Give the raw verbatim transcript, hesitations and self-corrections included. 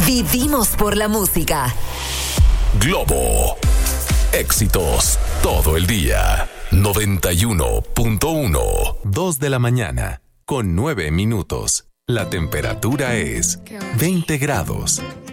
Vivimos por la música. Globo. Éxitos todo el día. noventa y uno punto uno. Dos de la mañana con nueve minutos. La temperatura es veinte grados.